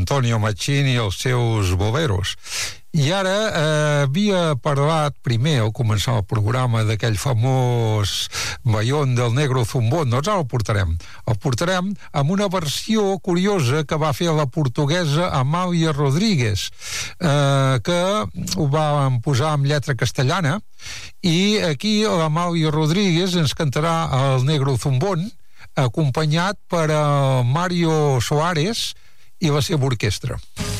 Antonio Machín i els seus boleros. I ara havia parlat primer, al començar el programa, d'aquell famós ballon del Negro Zumbón. Doncs ara el portarem. El portarem amb una versió curiosa que va fer la portuguesa Amàlia Rodríguez, que ho van posar amb lletra castellana, i aquí l'Amàlia Rodríguez ens cantarà el Negro Zumbón, acompanyat per Mario Soares i la seva orquestra.